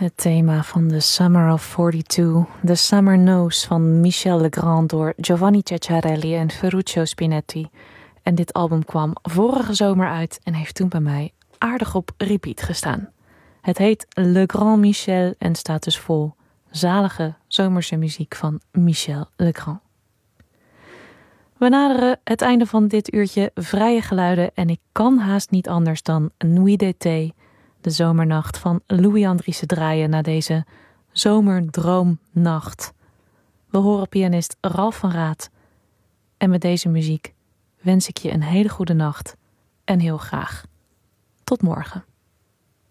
Het thema van The Summer of 42, The Summer Knows van Michel Legrand door Giovanni Ceccarelli en Ferruccio Spinetti. En dit album kwam vorige zomer uit en heeft toen bij mij aardig op repeat gestaan. Het heet Le Grand Michel en staat dus vol zalige zomerse muziek van Michel Legrand. We naderen het einde van dit uurtje vrije geluiden en ik kan haast niet anders dan Nuit d'été, de zomernacht van Louis Andriessen draaien na deze zomerdroomnacht. We horen pianist Ralph van Raat en met deze muziek wens ik je een hele goede nacht en heel graag tot morgen.